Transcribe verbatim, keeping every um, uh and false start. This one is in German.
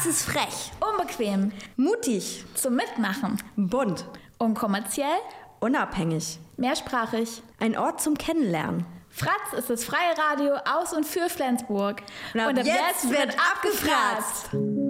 ist frech, unbequem, mutig, zum Mitmachen, bunt, unkommerziell, unabhängig, mehrsprachig. Ein Ort zum Kennenlernen. Fratz ist das freie Radio aus und für Flensburg. Und ab, und ab jetzt, jetzt wird abgefratzt.